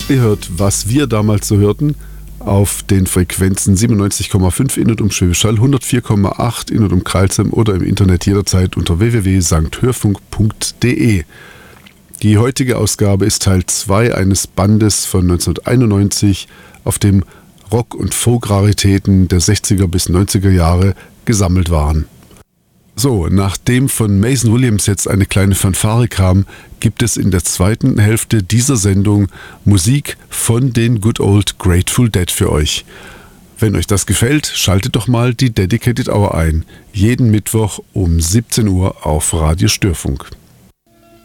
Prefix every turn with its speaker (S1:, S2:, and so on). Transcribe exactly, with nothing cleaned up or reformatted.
S1: Ihr hört, was wir damals so hörten, auf den Frequenzen siebenundneunzig Komma fünf in und um Schwäbisch Hall, hundertvier Komma acht in und um Kreilsheim oder im Internet jederzeit unter w w w punkt sankt hörfunk punkt d e. Die heutige Ausgabe ist Teil zwei eines Bandes von neunzehnhunderteinundneunzig, auf dem Rock- und Folk-Raritäten der sechziger bis neunziger Jahre gesammelt waren. So, nachdem von Mason Williams jetzt eine kleine Fanfare kam, gibt es in der zweiten Hälfte dieser Sendung Musik von den Good Old Grateful Dead für euch. Wenn euch das gefällt, schaltet doch mal die Dedicated Hour ein. Jeden Mittwoch um siebzehn Uhr auf Radio Störfunk.